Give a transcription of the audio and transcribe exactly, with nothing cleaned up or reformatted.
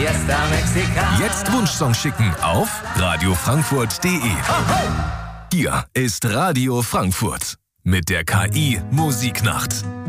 Fiesta Mexicana. Jetzt Wunschsong schicken auf radio frankfurt punkt de. Hier ist Radio Frankfurt mit der K I Musiknacht.